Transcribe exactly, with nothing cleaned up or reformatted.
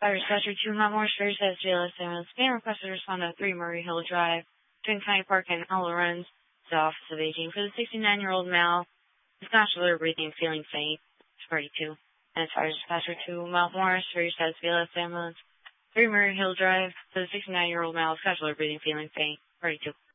Fire dispatcher two, Mount Morris, Ferry says J L S ambulance being requested to respond to three Murray Hill Drive, Twin County Park, and El Lorenz, the Office of Aging, for the sixty-nine-year-old male, who's constantly breathing, feeling faint. It's party two. And it's fire dispatcher two, Mount Morris, Ferry says J L S ambulance, three Murray Hill Drive, for the sixty-nine-year-old male, who's constantly breathing, feeling faint. Party two.